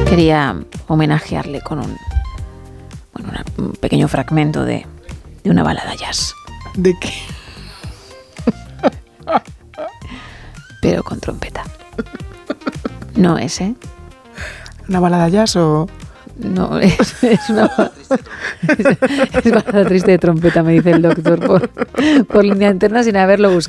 Quería homenajearle con un pequeño fragmento de una balada jazz. ¿De qué? Pero con trompeta. No es, ¿eh? ¿Una balada jazz o...? No, es una balada triste de trompeta, me dice el doctor por línea interna sin haberlo buscado.